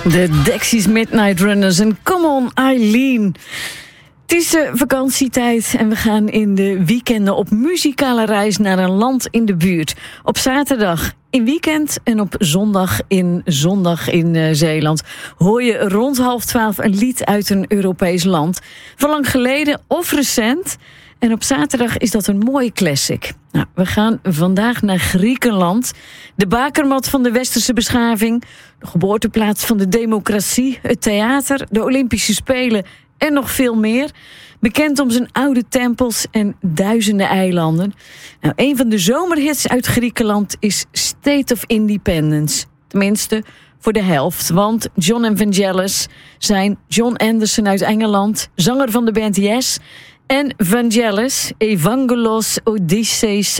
De Dexys Midnight Runners en Come On Eileen. Het is vakantietijd en we gaan in de weekenden op muzikale reis naar een land in de buurt. Op zaterdag in weekend en op zondag in Zeeland hoor je rond 11:30 een lied uit een Europees land. Van lang geleden of recent. En op zaterdag is dat een mooie classic. Nou, we gaan vandaag naar Griekenland. De bakermat van de westerse beschaving. De geboorteplaats van de democratie. Het theater, de Olympische Spelen en nog veel meer. Bekend om zijn oude tempels en duizenden eilanden. Nou, een van de zomerhits uit Griekenland is State of Independence. Tenminste, voor de helft. Want John en Vangelis zijn John Anderson uit Engeland, zanger van de band Yes, en Vangelis, Evangelos Odysseus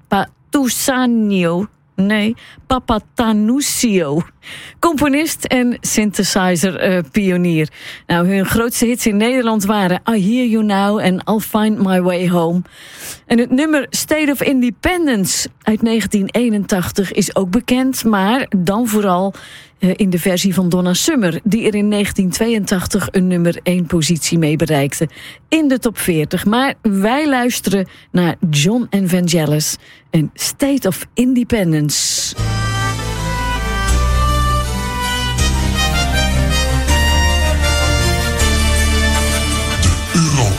Papatanousio, componist en synthesizer-pionier. Nou, hun grootste hits in Nederland waren I Hear You Now en I'll Find My Way Home. En het nummer State of Independence uit 1981 is ook bekend, maar dan vooral in de versie van Donna Summer, die er in 1982 een nummer 1 positie mee bereikte in de top 40. Maar wij luisteren naar John en Vangelis en State of Independence.